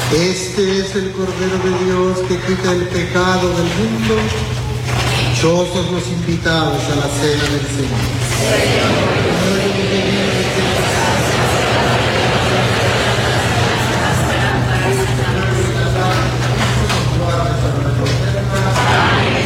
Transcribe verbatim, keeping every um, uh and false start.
Este es el Cordero de Dios que quita el pecado del mundo. Dichosos los invitados a la cena del Señor.